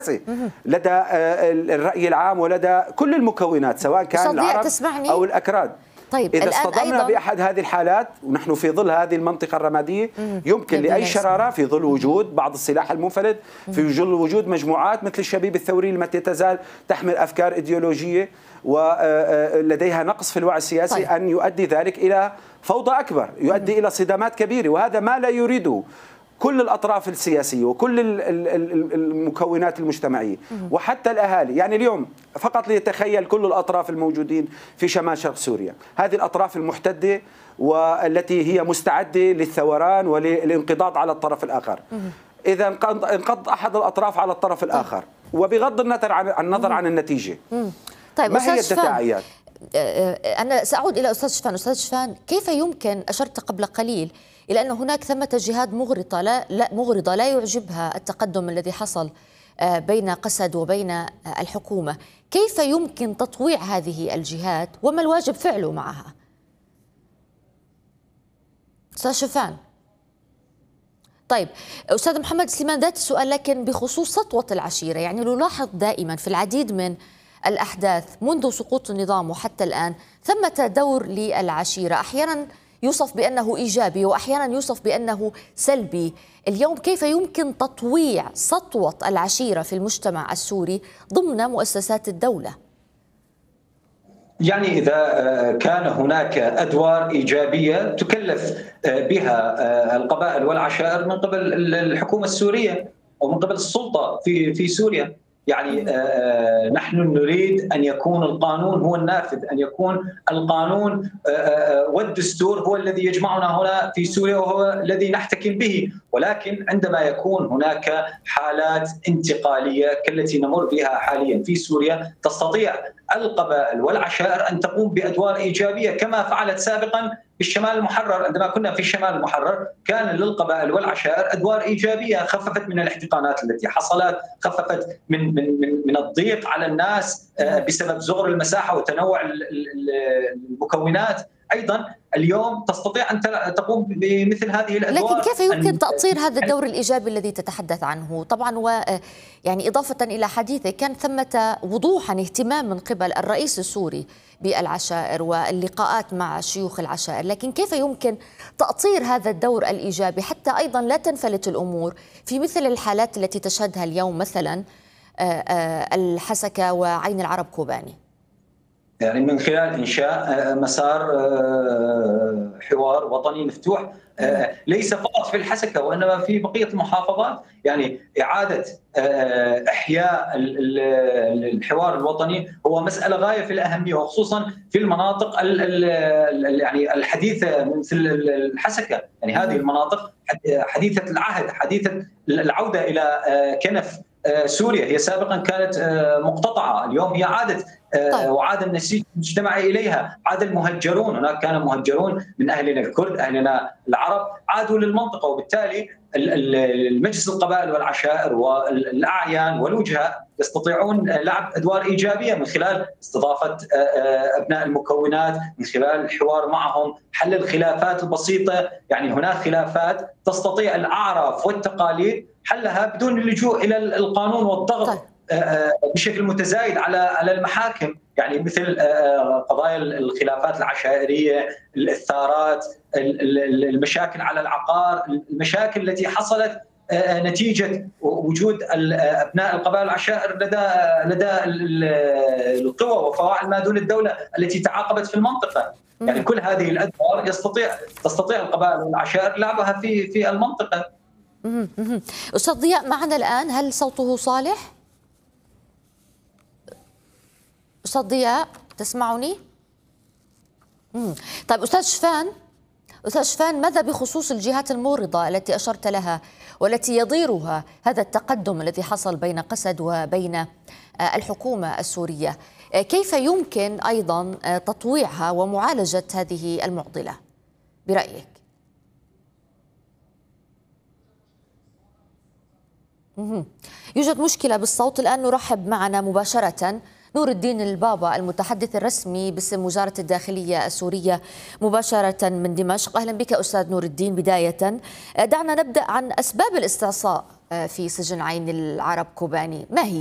لدى الرأي العام ولدى كل المكونات سواء كان العرب أو الأكراد. طيب إذا اصطدمنا بأحد هذه الحالات ونحن في ظل هذه المنطقة الرمادية يمكن لأي شرارة في ظل وجود بعض السلاح المنفلت، في ظل وجود مجموعات مثل الشبيب الثوري التي تزال تحمل أفكار إيديولوجية ولديها نقص في الوعي السياسي، أن يؤدي ذلك إلى فوضى أكبر، يؤدي إلى صدامات كبيرة، وهذا ما لا يريده كل الأطراف السياسية وكل المكونات المجتمعية وحتى الأهالي. يعني اليوم فقط ليتخيل كل الأطراف الموجودين في شمال شرق سوريا، هذه الأطراف المحتدة والتي هي مستعدة للثوران وللانقضاض على الطرف الآخر. إذا انقض أحد الأطراف على الطرف الآخر وبغض النظر عن النتيجة، طيب ما هي التداعيات؟ أنا سأعود إلى أستاذ شفان. أستاذ شفان، كيف يمكن، أشرت قبل قليل إلى أن هناك ثمة جهات مغرضة لا يعجبها التقدم الذي حصل بين قسد وبين الحكومة، كيف يمكن تطويع هذه الجهات وما الواجب فعله معها؟ أستاذ شفان. طيب أستاذ محمد سليمان، ذات السؤال لكن بخصوص سطوة العشيرة. يعني نلاحظ دائما في العديد من الأحداث منذ سقوط النظام وحتى الآن ثمة دور للعشيرة، أحيانا يوصف بأنه إيجابي وأحيانا يوصف بأنه سلبي. اليوم كيف يمكن تطويع سطوة العشيرة في المجتمع السوري ضمن مؤسسات الدولة؟ يعني إذا كان هناك أدوار إيجابية تكلف بها القبائل والعشائر من قبل الحكومة السورية أو من قبل السلطة في سوريا، يعني نحن نريد أن يكون القانون هو النافذ، أن يكون القانون والدستور هو الذي يجمعنا هنا في سوريا وهو الذي نحتكم به. ولكن عندما يكون هناك حالات انتقالية كالتي نمر بها حاليا في سوريا، تستطيع القبائل والعشائر أن تقوم بأدوار إيجابية كما فعلت سابقا في الشمال المحرر. عندما كنا في الشمال المحرر كان للقبائل والعشائر أدوار إيجابية، خففت من الاحتقانات التي حصلت، خففت من الضيق على الناس بسبب صغر المساحة وتنوع المكونات. أيضا اليوم تستطيع أن تقوم بمثل هذه الأدوار. لكن كيف يمكن تأطير هذا الدور الإيجابي الذي تتحدث عنه؟ طبعا يعني إضافة إلى حديثه كان ثمة وضوحا اهتمام من قبل الرئيس السوري بالعشائر واللقاءات مع شيوخ العشائر، لكن كيف يمكن تأطير هذا الدور الإيجابي حتى أيضا لا تنفلت الأمور في مثل الحالات التي تشهدها اليوم مثلا الحسكة وعين العرب كوباني؟ يعني من خلال إنشاء مسار حوار وطني مفتوح، ليس فقط في الحسكة وإنما في بقية المحافظات. يعني إعادة إحياء الحوار الوطني هو مسألة غاية في الأهمية، وخصوصا في المناطق يعني الحديثة مثل الحسكة. يعني هذه المناطق حديثة العهد، حديثة العودة إلى كنف سوريا. هي سابقا كانت مقتطعة، اليوم هي عادت وعاد النسيج المجتمعي إليها، عاد المهجرون، هناك كان مهجرون من أهلنا الكرد، أهلنا العرب عادوا للمنطقة. وبالتالي المجلس القبائل والعشائر والأعيان والوجهاء يستطيعون لعب أدوار إيجابية من خلال استضافة أبناء المكونات، من خلال الحوار معهم، حل الخلافات البسيطة. يعني هناك خلافات تستطيع الأعراف والتقاليد حلها بدون اللجوء إلى القانون والضغط بشكل متزايد على المحاكم. يعني مثل قضايا الخلافات العشائرية، الثارات، المشاكل على العقار، المشاكل التي حصلت نتيجة وجود أبناء القبائل العشائر لدى القوى وفواعل ما دون الدولة التي تعاقبت في المنطقة. يعني كل هذه الأدوار تستطيع القبائل والعشائر لعبها في المنطقة. أستاذ ضياء معنا الآن، هل صوته صالح؟ أستاذ ضياء تسمعني؟ طيب أستاذ شفان، ماذا بخصوص الجهات المورضة التي أشرت لها والتي يضيرها هذا التقدم الذي حصل بين قسد وبين الحكومة السورية؟ كيف يمكن أيضا تطويعها ومعالجة هذه المعضلة برأيك؟ يوجد مشكلة بالصوت الآن. نرحب معنا مباشرة نور الدين البابا، المتحدث الرسمي باسم وزارة الداخلية السورية مباشرة من دمشق. أهلا بك أستاذ نور الدين. بداية دعنا نبدأ عن أسباب الاستعصاء في سجن عين العرب كوباني، ما هي؟